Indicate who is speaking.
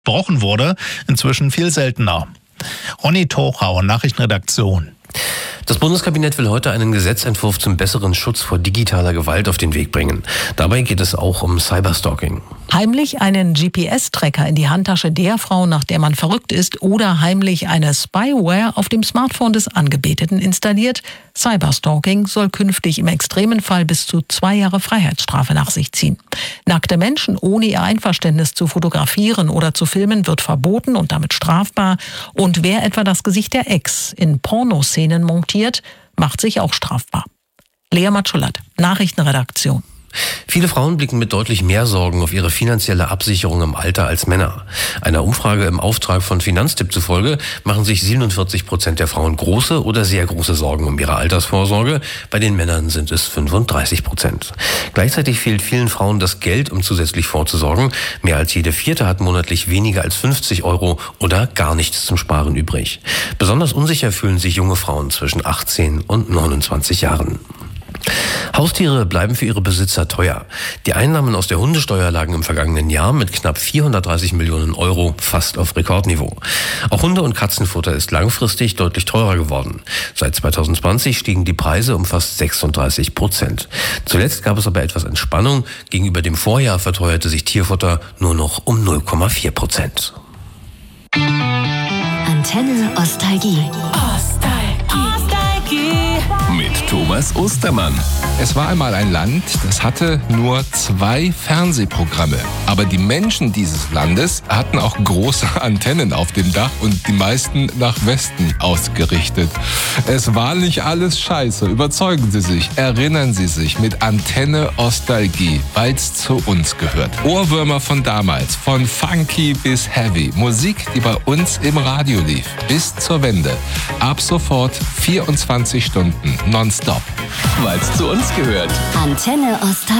Speaker 1: gebrochen wurde, inzwischen viel seltener. Ronny Tochau, Nachrichtenredaktion.
Speaker 2: Das Bundeskabinett will heute einen Gesetzentwurf zum besseren Schutz vor digitaler Gewalt auf den Weg bringen. Dabei geht es auch um Cyberstalking.
Speaker 3: Heimlich einen GPS-Tracker in die Handtasche der Frau, nach der man verrückt ist, oder heimlich eine Spyware auf dem Smartphone des Angebeteten installiert. Cyberstalking soll künftig im extremen Fall bis zu 2 Jahre Freiheitsstrafe nach sich ziehen. Nackte Menschen ohne ihr Einverständnis zu fotografieren oder zu filmen wird verboten und damit strafbar. Und wer etwa das Gesicht der Ex in Pornoszenen montiert, macht sich auch strafbar. Lea Matschulat, Nachrichtenredaktion.
Speaker 2: Viele Frauen blicken mit deutlich mehr Sorgen auf ihre finanzielle Absicherung im Alter als Männer. Einer Umfrage im Auftrag von Finanztipp zufolge machen sich 47% der Frauen große oder sehr große Sorgen um ihre Altersvorsorge. Bei den Männern sind es 35%. Gleichzeitig fehlt vielen Frauen das Geld, um zusätzlich vorzusorgen. Mehr als jede Vierte hat monatlich weniger als 50 € oder gar nichts zum Sparen übrig. Besonders unsicher fühlen sich junge Frauen zwischen 18 und 29 Jahren. Haustiere bleiben für ihre Besitzer teuer. Die Einnahmen aus der Hundesteuer lagen im vergangenen Jahr mit knapp 430 Millionen € fast auf Rekordniveau. Auch Hunde- und Katzenfutter ist langfristig deutlich teurer geworden. Seit 2020 stiegen die Preise um fast 36%. Zuletzt gab es aber etwas Entspannung. Gegenüber dem Vorjahr verteuerte sich Tierfutter nur noch um 0,4%.
Speaker 4: Antenne Ostalgie.
Speaker 5: Mit Thomas Ostermann.
Speaker 6: Es war einmal ein Land, das hatte nur 2 Fernsehprogramme. Aber die Menschen dieses Landes hatten auch große Antennen auf dem Dach und die meisten nach Westen ausgerichtet. Es war nicht alles scheiße, überzeugen Sie sich, erinnern Sie sich mit Antenne Ostalgie, weil es zu uns gehört. Ohrwürmer von damals, von funky bis heavy. Musik, die bei uns im Radio lief, bis zur Wende. Ab sofort 24 Stunden nonstop.
Speaker 5: Weil's zu uns gehört.
Speaker 4: Antenne Ostalgie.